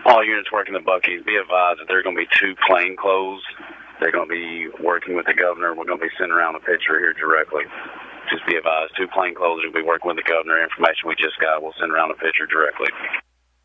All units working the Buc-ee's, be advised that there are going to be two plainclothes. They're going to be working with the governor. We're going to be sending around a picture here directly. Just be advised, two plainclothes will be working with the governor. Information we just got, we'll send around a picture directly.